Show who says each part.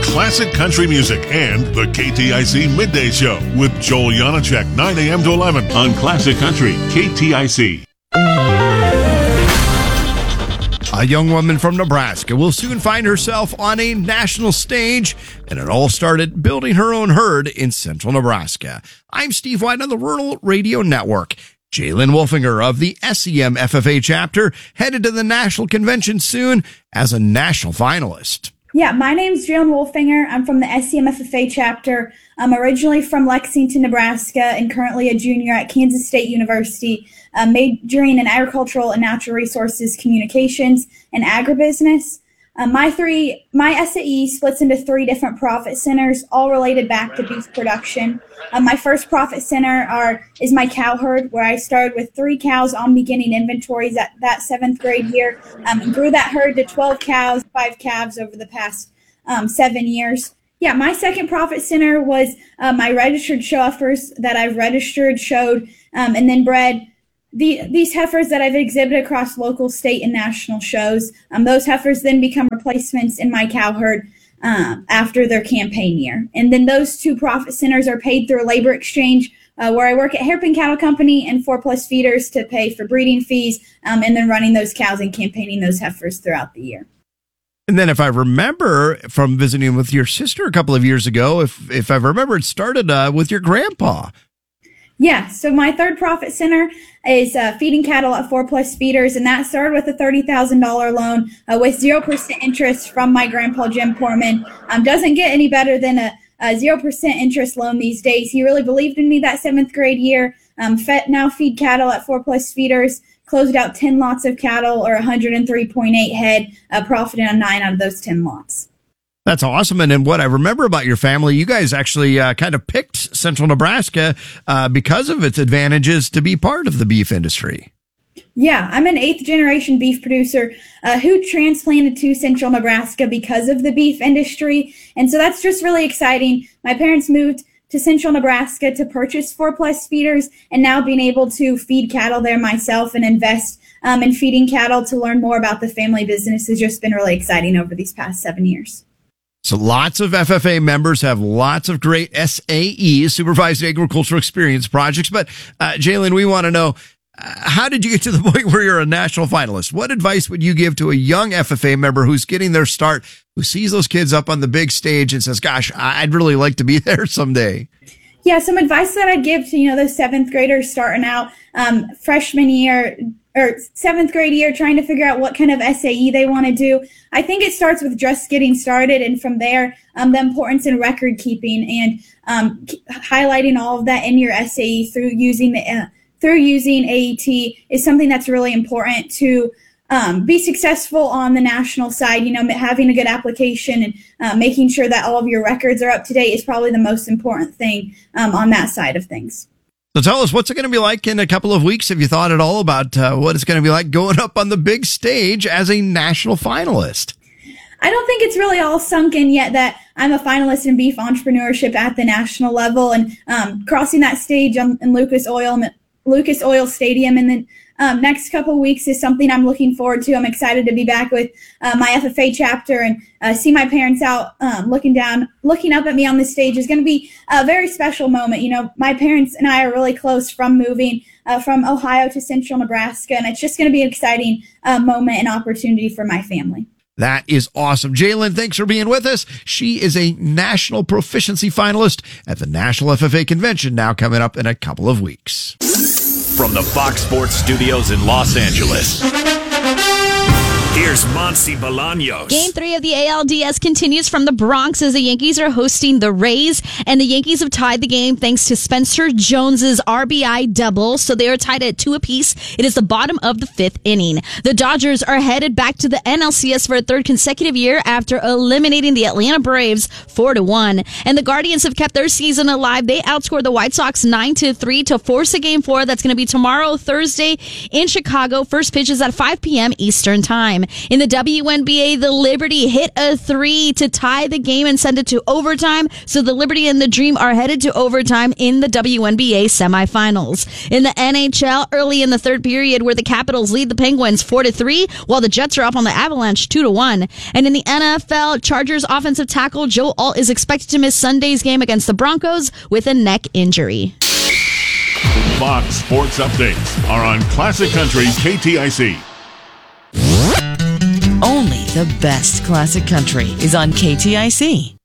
Speaker 1: classic country music and the KTIC Midday Show with Joel Janacek, 9 a.m. to 11 on Classic Country, KTIC.
Speaker 2: A young woman from Nebraska will soon find herself on a national stage, and it all started building her own herd in central Nebraska. I'm Steve White on the Rural Radio Network. Jalen Wolfinger of the SEM FFA chapter headed to the national convention soon as a national finalist.
Speaker 3: Yeah, my name's Jalen Wolfinger. I'm from the SEM FFA chapter. I'm originally from Lexington, Nebraska, and currently a junior at Kansas State University, majoring in agricultural and natural resources, communications, and agribusiness. My SAE splits into 3 different profit centers, all related back to beef production. My first profit center is my cow herd, where I started with 3 cows on beginning inventories at that 7th grade year, and grew that herd to 12 cows, 5 calves over the past 7 years. Yeah, my second profit center was my registered show heifers that I've registered, showed, and then bred. These heifers that I've exhibited across local, state, and national shows, those heifers then become replacements in my cow herd after their campaign year. And then those 2 profit centers are paid through a labor exchange where I work at Hairpin Cattle Company and 4+ feeders to pay for breeding fees and then running those cows and campaigning those heifers throughout the year.
Speaker 2: And then if I remember from visiting with your sister a couple of years ago, if I remember, it started with your grandpa.
Speaker 3: Yeah, so my third profit center is feeding cattle at 4+ feeders, and that started with a $30,000 loan with 0% interest from my grandpa, Jim Portman. Doesn't get any better than a 0% interest loan these days. He really believed in me that 7th grade year. Now feed cattle at 4+ feeders, closed out 10 lots of cattle or 103.8 head, profiting on 9 out of those 10 lots.
Speaker 2: That's awesome. And then what I remember about your family, you guys actually kind of picked central Nebraska because of its advantages to be part of the beef industry.
Speaker 3: Yeah, I'm an 8th generation beef producer who transplanted to central Nebraska because of the beef industry. And so that's just really exciting. My parents moved to central Nebraska to purchase 4+ feeders, and now being able to feed cattle there myself and invest in feeding cattle to learn more about the family business has just been really exciting over these past 7 years.
Speaker 2: So lots of FFA members have lots of great SAE, Supervised Agricultural Experience projects. But Jalen, we want to know, how did you get to the point where you're a national finalist? What advice would you give to a young FFA member who's getting their start, who sees those kids up on the big stage and says, gosh, I'd really like to be there someday?
Speaker 3: Yeah, some advice that I'd give to, those 7th graders starting out freshman year or 7th grade year, trying to figure out what kind of SAE they want to do. I think it starts with just getting started, and from there, the importance in record keeping and highlighting all of that in your SAE through using AET is something that's really important to be successful on the national side. Having a good application and making sure that all of your records are up to date is probably the most important thing on that side of things.
Speaker 2: So tell us, what's it going to be like in a couple of weeks? Have you thought at all about what it's going to be like going up on the big stage as a national finalist?
Speaker 3: I don't think it's really all sunk in yet that I'm a finalist in beef entrepreneurship at the national level, and crossing that stage in Lucas Oil Stadium in the next couple of weeks is something I'm looking forward to. I'm excited to be back with my FFA chapter and see my parents out looking up at me on the stage is going to be a very special moment. My parents and I are really close from moving from Ohio to central Nebraska, and it's just going to be an exciting moment and opportunity for my family.
Speaker 2: That is awesome. Jalen, thanks for being with us. She is a national proficiency finalist at the National FFA Convention, now coming up in a couple of weeks.
Speaker 4: From the Fox Sports Studios in Los Angeles, here's Monse Bolaños.
Speaker 5: Game 3 of the ALDS continues from the Bronx as the Yankees are hosting the Rays, and the Yankees have tied the game thanks to Spencer Jones's RBI double, so they are tied at 2 apiece. It is the bottom of the 5th inning. The Dodgers are headed back to the NLCS for a 3rd consecutive year after eliminating the Atlanta Braves 4-1. And the Guardians have kept their season alive. They outscored the White Sox 9-3 to force a Game 4 that's going to be tomorrow, Thursday, in Chicago. First pitch is at 5 p.m. Eastern Time. In the WNBA, the Liberty hit a 3 to tie the game and send it to overtime. So the Liberty and the Dream are headed to overtime in the WNBA semifinals. In the NHL, early in the third period, where the Capitals lead the Penguins 4-3, while the Jets are up on the Avalanche 2-1. And in the NFL, Chargers offensive tackle Joe Alt is expected to miss Sunday's game against the Broncos with a neck injury.
Speaker 1: Fox Sports Updates are on Classic Country KTIC.
Speaker 6: Only the best classic country is on KTIC.